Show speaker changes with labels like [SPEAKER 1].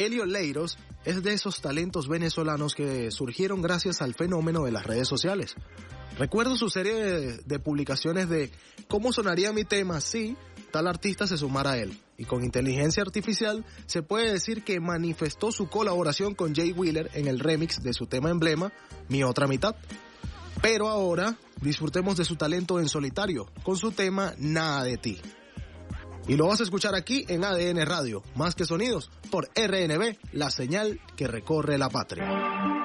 [SPEAKER 1] Elio Leiros es de esos talentos venezolanos que surgieron gracias al fenómeno de las redes sociales. Recuerdo su serie de publicaciones de cómo sonaría mi tema si tal artista se sumara a él. Y con inteligencia artificial se puede decir que manifestó su colaboración con Jay Wheeler en el remix de su tema emblema, Mi Otra Mitad. Pero ahora disfrutemos de su talento en solitario, con su tema Nada de Ti. Y lo vas a escuchar aquí en ADN Radio, Más que Sonidos, por RNB, la señal que recorre la patria.